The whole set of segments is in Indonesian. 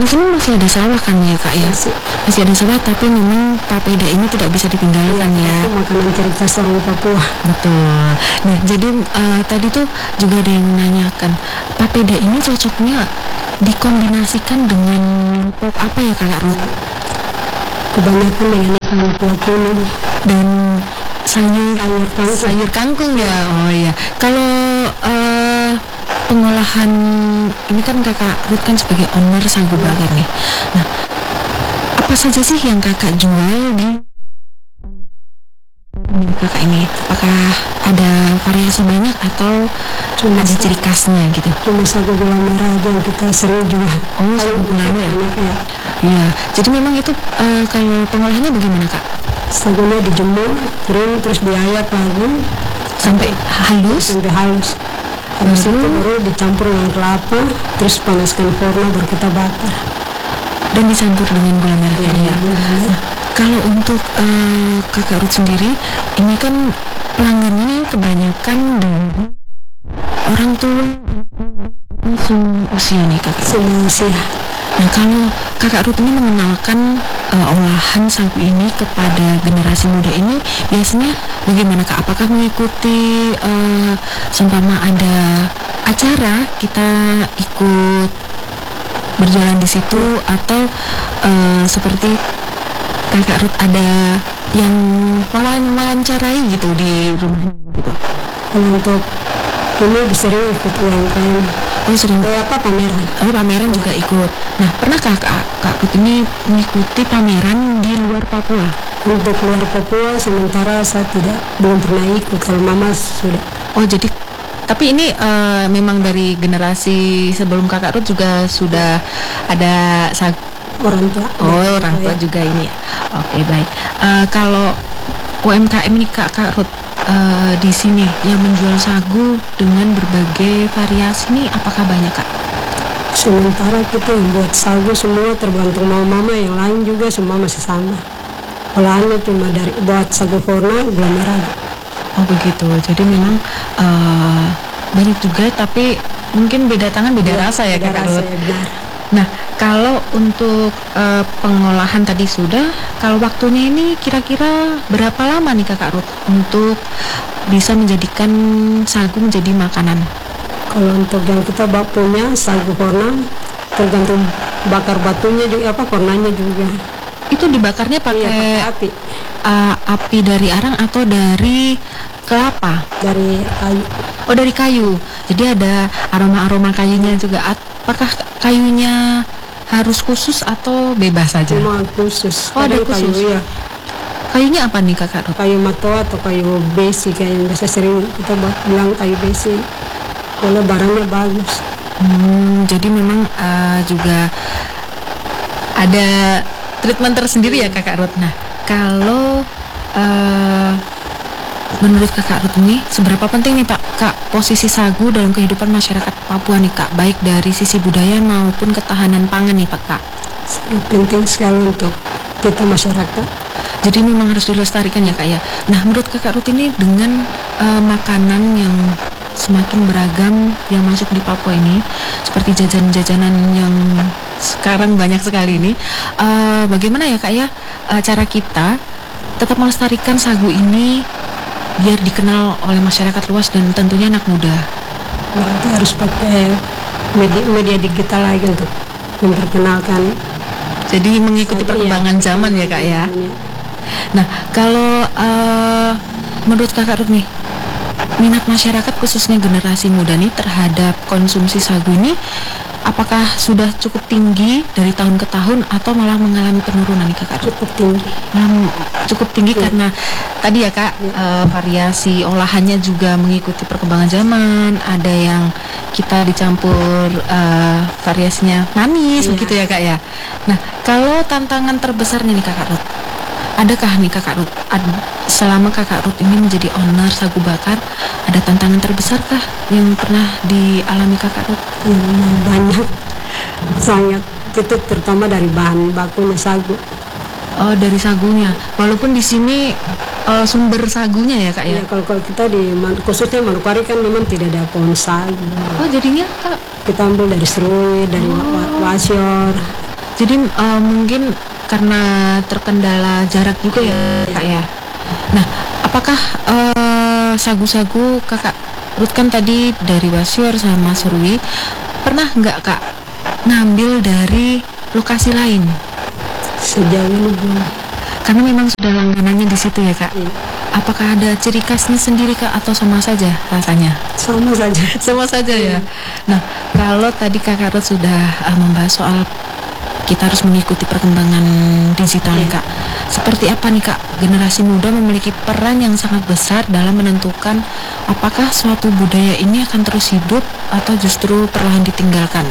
di sini masih ada sawah kan ya kak ya? Masih ada sawah, tapi memang papeda ini tidak bisa ditinggalkan ya. Itu makanan ciri khas orang Papua. Betul. Nah jadi tadi tuh juga ada yang menanyakan, papeda ini cocoknya dikombinasikan dengan pop apa ya kak Ruth? Kebanyakan dengan ikan kuah kuning Dan sayur kangkung ya. Oh iya. Kalau pengolahan ini kan kakak Ruth kan sebagai owner Sagu Bakar nih. Nah, apa saja sih yang kakak jual di kakak ini? Apakah ada variasi banyak atau cuma ada ciri khasnya gitu? Cuma sagu gula merah aja yang kita sering jual. Oh, sagu gula merah. Ya. Iya. Jadi memang itu kalau pengolahannya bagaimana kak? Sagunya dijemur, kering, terus diayak lagi Sampai halus. Habis itu baru dicampur dengan kelapa, terus panaskan forno baru kita bakar. Dan dicampur dengan gula merah ya. Nah, kalau untuk kakak Ruth sendiri, ini kan pelanggannya kebanyakan dari orang tua semua usia nih kakak. Semua usia. Nah kalau kakak Ruth ini mengenalkan olahan sagu ini kepada generasi muda ini, biasanya bagaimana kak? Apakah mengikuti seumpama ada acara kita ikut berjalan di situ, atau seperti kakak Ruth ada yang mewawancarai gitu di rumah gitu? Untuk ini sering ikut UMKM. Oh sering. Pameran. Oh pameran juga ikut. Nah pernahkah kak Ruth ini mengikuti pameran di luar Papua? Untuk luar Papua sementara saya belum pernah ikut. Kalau mama sudah. Oh jadi tapi ini memang dari generasi sebelum kakak Ruth juga sudah ada orang tua. Oh orang tua juga ini. Oke baik. Kalau UMKM ini kakak Ruth di sini yang menjual sagu dengan berbagai variasi ini apakah banyak kak? Sementara kita yang buat sagu semua tergantung mama, yang lain juga semua masih sama. Olahannya cuma dari buat sagu forno gula merah. Oh begitu. Jadi memang banyak juga, tapi mungkin beda tangan beda rasa ya kakak Ruth. Nah kalau untuk pengolahan tadi sudah, kalau waktunya ini kira-kira berapa lama nih kakak Ruth untuk bisa menjadikan sagu menjadi makanan? Kalau untuk yang kita punya sagu forno tergantung bakar batunya juga, fornanya juga. Itu dibakarnya pakai api. Api dari arang atau dari kelapa? Dari kayu. Oh dari kayu. Jadi ada aroma kayunya juga. Apakah kayunya harus khusus atau bebas saja? Cuma khusus. Oh ada khusus. Kayu, ya. Kayunya apa nih kakak Ruth? Kayu matoa atau kayu besi, kayak biasa sering kita bilang kayu besi. Kalau barangnya bagus. Jadi memang juga ada treatment tersendiri ya kakak Ruth. Nah kalau menurut kakak Ruth ini seberapa penting nih kak posisi sagu dalam kehidupan masyarakat Papua nih kak, baik dari sisi budaya maupun ketahanan pangan nih kak? Penting sekali untuk kita masyarakat. Jadi memang harus dilestarikan ya kak ya. Nah menurut kakak Ruth ini dengan makanan yang semakin beragam yang masuk di Papua ini, seperti jajanan-jajanan yang sekarang banyak sekali ini, bagaimana ya kak ya cara kita tetap melestarikan sagu ini biar dikenal oleh masyarakat luas dan tentunya anak muda? Berarti harus pakai media digital lagi untuk memperkenalkan. Jadi mengikuti perkembangan zaman ya kak ya. Nah kalau menurut kakak Ruth nih, minat masyarakat khususnya generasi muda nih terhadap konsumsi sagu ini apakah sudah cukup tinggi dari tahun ke tahun atau malah mengalami penurunan nih kakak? Cukup tinggi karena tadi ya kak, variasi olahannya juga mengikuti perkembangan zaman. Ada yang kita dicampur variasinya manis begitu ya kak ya. Nah kalau tantangan terbesarnya nih kakak Ruth, adakah nih kakak Ruth selama kakak Ruth ini menjadi owner Sagu Bakar, ada tantangan terbesarkah yang pernah dialami kakak Ruth? Banyak, sangat. Itu terutama dari bahan bakunya sagu. Oh dari sagunya, walaupun di sini sumber sagunya ya kak ya? Ya kalau kita khususnya Manokwari kan memang tidak ada pohon sagu. Oh jadinya kak? Kita ambil dari serui, dari wasior. Jadi mungkin karena terkendala jarak juga ya Kak ya. Nah, apakah sagu-sagu Kakak Ruth kan tadi dari Wasior sama Surui, pernah nggak Kak ngambil dari lokasi lain? Sejauh ini belum. Karena memang sudah langganannya di situ ya Kak. Iya. Apakah ada ciri khasnya sendiri Kak atau sama saja rasanya? Sama saja. Sama saja ya. Nah, kalau tadi Kakak Ruth sudah membahas soal kita harus mengikuti perkembangan digital nih Kak. Seperti apa nih Kak, generasi muda memiliki peran yang sangat besar dalam menentukan apakah suatu budaya ini akan terus hidup atau justru perlahan ditinggalkan?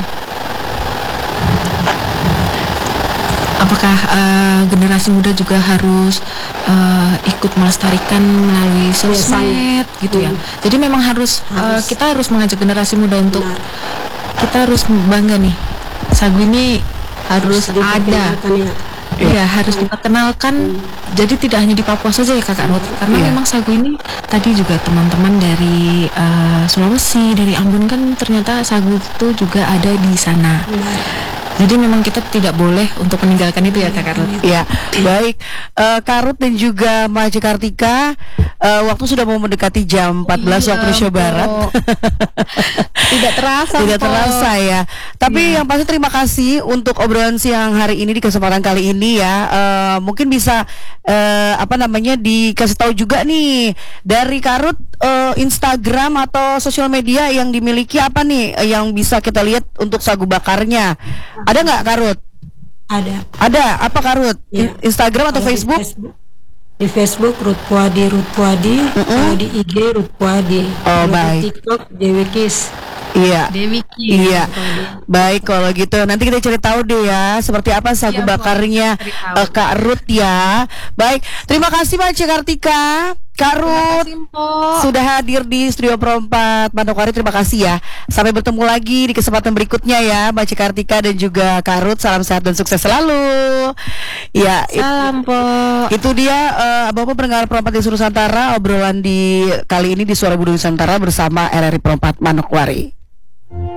Apakah generasi muda juga harus ikut melestarikan melalui sosmed gitu ya? Jadi memang harus, kita harus mengajak generasi muda untuk Benar. kita harus bangga nih, sagu ini harus ada. Iya, harus diperkenalkan. Jadi tidak hanya di Papua saja ya Kakak Ruth, karena memang sagu ini tadi juga teman-teman dari Sulawesi, dari Ambon kan ternyata sagu itu juga ada di sana. Jadi memang kita tidak boleh untuk meninggalkan itu ya Kak Ruth. Ya, baik. Kak Ruth dan juga Mbak Kartika, waktu sudah mau mendekati jam 14 waktu Indonesia Barat. Tidak terasa. Tidak terasa ya. Tapi yang pasti terima kasih untuk obrolan siang hari ini di kesempatan kali ini ya. Mungkin bisa dikasih tahu juga nih dari Kak Ruth, Instagram atau sosial media yang dimiliki apa nih yang bisa kita lihat untuk sagu bakarnya. Ada nggak Kak Ruth? Ada. Ada. Apa Kak Ruth? Ya. Instagram atau Kalau Facebook? Di Facebook Ruth Puadi, kalau di IG Ruth Puadi. Oh, Kalau baik. di TikTok Dewi Kis. Iya. Dewi Ki. Iya. Baik kalau gitu nanti kita cari tahu deh ya seperti apa sagu bakarnya Kak Ruth ya. Baik, terima kasih Mbak Kartika. Kak Ruth sudah hadir di Studio Pro 4 Manokwari. Terima kasih ya. Sampai bertemu lagi di kesempatan berikutnya ya Mbak Kartika dan juga Kak Ruth. Salam sehat dan sukses selalu. Ya, Salam po. itu dia Bapak pendengar Pro 4 di Nusantara, obrolan di kali ini di Suara Budi Nusantara bersama RRI Pro 4 Manokwari.